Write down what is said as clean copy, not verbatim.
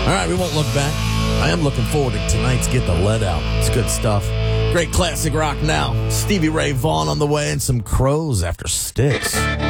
All right, we won't look back. I am looking forward to tonight's Get the Lead Out. It's good stuff. Great classic rock now. Stevie Ray Vaughan on the way and some Crows after Sticks.